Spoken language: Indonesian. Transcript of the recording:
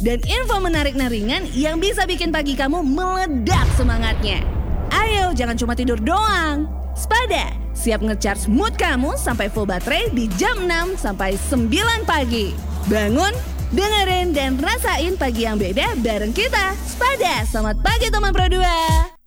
dan info menarik dan ringan yang bisa bikin pagi kamu meledak semangatnya. Ayo, jangan cuma tidur doang. Spada, siap nge-charge mood kamu sampai full baterai di jam 6 sampai 9 pagi. Bangun, dengerin dan rasain pagi yang beda bareng kita. Spada, selamat pagi teman Pro 2.